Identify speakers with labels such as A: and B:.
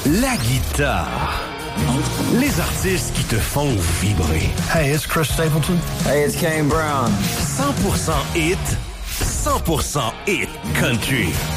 A: la guitare. Les artistes qui te font vibrer.
B: Hey, it's Chris Stapleton.
C: Hey, it's Kane Brown.
A: 100% hit, 100% hit country.